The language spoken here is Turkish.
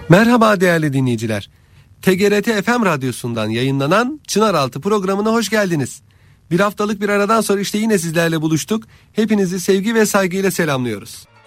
Merhaba değerli dinleyiciler. TGRT FM Radyosu'ndan yayınlanan Çınaraltı programına hoş geldiniz. Bir haftalık bir aradan sonra işte yine sizlerle buluştuk. Hepinizi sevgi ve saygıyla selamlıyoruz.